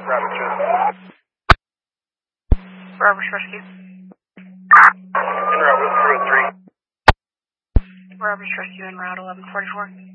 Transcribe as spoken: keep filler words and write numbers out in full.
Roberts Rescue. Roberts Rescue. En route with three oh three. Roberts Rescue en route eleven forty-four.